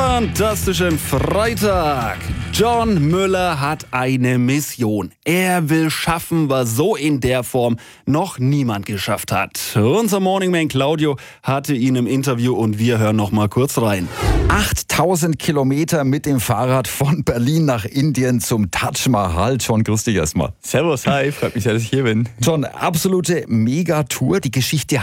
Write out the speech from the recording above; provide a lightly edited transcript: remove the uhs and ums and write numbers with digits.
Fantastischen Freitag. John Müller hat eine Mission. Er will schaffen, was so in der Form noch niemand geschafft hat. Unser Morningman Claudio hatte ihn im Interview und wir hören noch mal kurz rein. 8000 Kilometer mit dem Fahrrad von Berlin nach Indien zum Taj Mahal. John, grüß dich erstmal. Servus, hi, freut mich sehr, dass ich hier bin. John, absolute Megatour. Die Geschichte